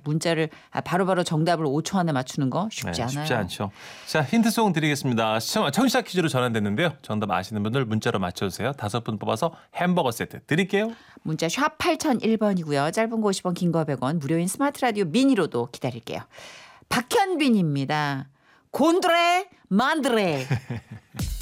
문자를 바로바로 정답을 5초 안에 맞추는 거 쉽지 않아요. 쉽지 않죠. 자, 힌트송 드리겠습니다. 청취자 퀴즈로 전환됐는데요. 정답 아시는 분들 문자로 맞춰주세요. 5분 뽑아서 햄버거 세트 드릴게요. 문자 샵 8001번이고요. 짧은 거 50원, 긴 거 100원, 무료인 스마트 라디오 미니로도 기다릴게요. 박현빈입니다. 곤드레 만드레.